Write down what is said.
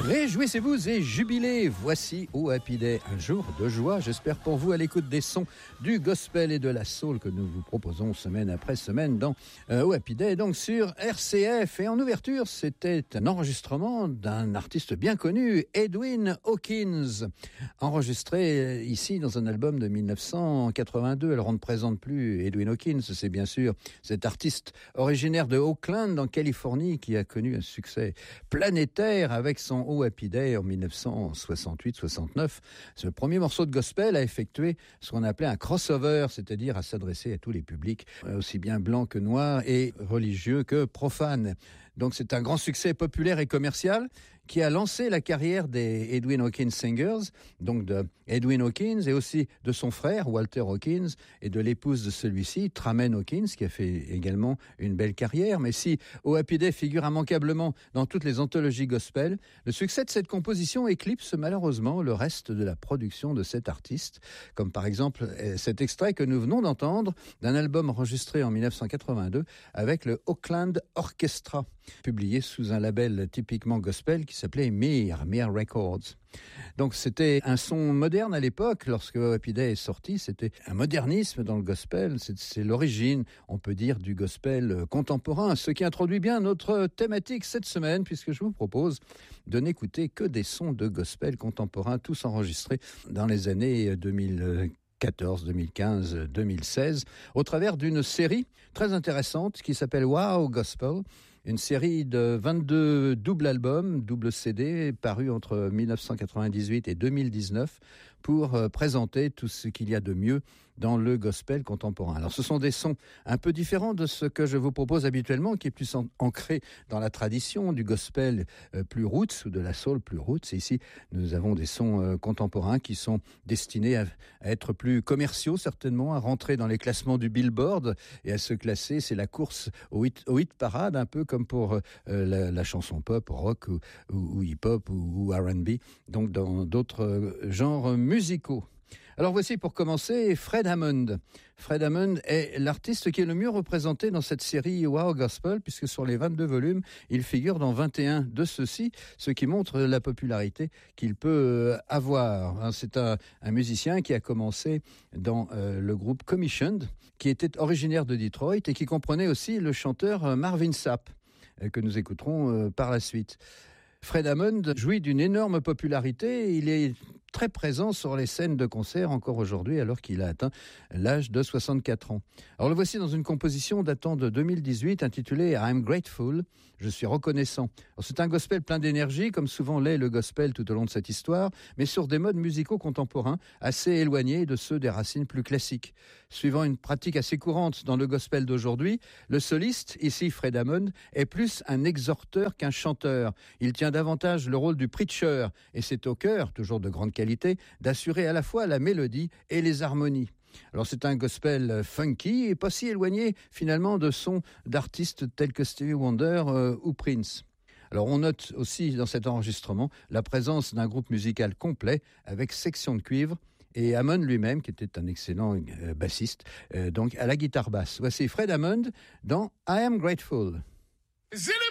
Réjouissez-vous et jubilez, voici au Happy Day, un jour de joie, j'espère pour vous, à l'écoute des sons du gospel et de la soul que nous vous proposons semaine après semaine dans au Happy Day, donc sur RCF. Et en ouverture, c'était un enregistrement d'un artiste bien connu, Edwin Hawkins, enregistré ici dans un album de 1982. Alors on ne présente plus Edwin Hawkins, c'est bien sûr cet artiste originaire de Oakland en Californie qui a connu un succès planétaire avec son au Happy Day en 1968-69. Ce premier morceau de gospel a effectué ce qu'on appelait un crossover, c'est-à-dire à s'adresser à tous les publics, aussi bien blancs que noirs et religieux que profanes. Donc c'est un grand succès populaire et commercial qui a lancé la carrière des Edwin Hawkins Singers, donc de Edwin Hawkins et aussi de son frère Walter Hawkins et de l'épouse de celui-ci, Tramon Hawkins, qui a fait également une belle carrière. Mais si Oh Happy Day figure immanquablement dans toutes les anthologies gospel, le succès de cette composition éclipse malheureusement le reste de la production de cet artiste, comme par exemple cet extrait que nous venons d'entendre d'un album enregistré en 1982 avec le Oakland Orchestra, publié sous un label typiquement gospel qui s'appelait Mir Records. Donc c'était un son moderne à l'époque, lorsque Happy Day est sorti, c'était un modernisme dans le gospel, c'est l'origine, on peut dire, du gospel contemporain, ce qui introduit bien notre thématique cette semaine, puisque je vous propose de n'écouter que des sons de gospel contemporain, tous enregistrés dans les années 2014, 2015, 2016, au travers d'une série très intéressante qui s'appelle Wow Gospel, une série de 22 doubles albums, double CD, parus entre 1998 et 2019 pour présenter tout ce qu'il y a de mieux dans le gospel contemporain. Alors ce sont des sons un peu différents de ce que je vous propose habituellement, qui est plus ancré dans la tradition du gospel plus roots ou de la soul plus roots. Et ici, nous avons des sons contemporains qui sont destinés à être plus commerciaux certainement, à rentrer dans les classements du Billboard et à se classer. C'est la course au hit parade, un peu comme pour la chanson pop, rock ou hip-hop ou R&B, donc dans d'autres genres musicaux. Alors voici pour commencer Fred Hammond. Fred Hammond est l'artiste qui est le mieux représenté dans cette série Wow Gospel, puisque sur les 22 volumes, il figure dans 21 de ceux-ci, ce qui montre la popularité qu'il peut avoir. C'est un musicien qui a commencé dans le groupe Commissioned, qui était originaire de Detroit et qui comprenait aussi le chanteur Marvin Sapp, que nous écouterons par la suite. Fred Hammond jouit d'une énorme popularité. Il est très présent sur les scènes de concert encore aujourd'hui, alors qu'il a atteint l'âge de 64 ans. Alors le voici dans une composition datant de 2018 intitulée I'm Grateful, je suis reconnaissant. Alors, c'est un gospel plein d'énergie, comme souvent l'est le gospel tout au long de cette histoire, mais sur des modes musicaux contemporains assez éloignés de ceux des racines plus classiques. Suivant une pratique assez courante dans le gospel d'aujourd'hui, le soliste, ici Fred Hammond, est plus un exhorteur qu'un chanteur. Il tient davantage le rôle du preacher, et c'est au chœur, toujours de grande qualité, d'assurer à la fois la mélodie et les harmonies. Alors c'est un gospel funky et pas si éloigné finalement de sons d'artistes tels que Stevie Wonder ou Prince. Alors on note aussi dans cet enregistrement la présence d'un groupe musical complet avec section de cuivre et Hammond lui-même qui était un excellent bassiste, donc à la guitare basse. Voici Fred Hammond dans I Am Grateful.